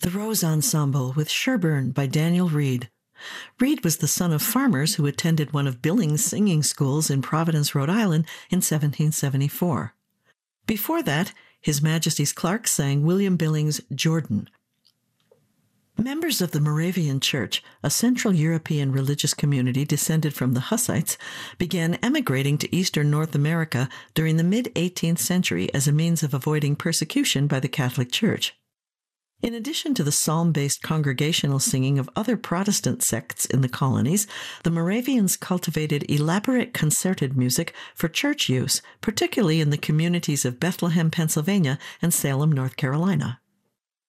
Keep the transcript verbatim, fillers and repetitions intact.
The Rose Ensemble with Sherburne by Daniel Reed. Reed was the son of farmers who attended one of Billings' singing schools in Providence, Rhode Island in seventeen seventy-four. Before that, His Majesty's Clark sang William Billings' Jordan. Members of the Moravian Church, a Central European religious community descended from the Hussites, began emigrating to eastern North America during the mid-eighteenth century as a means of avoiding persecution by the Catholic Church. In addition to the psalm-based congregational singing of other Protestant sects in the colonies, the Moravians cultivated elaborate concerted music for church use, particularly in the communities of Bethlehem, Pennsylvania, and Salem, North Carolina.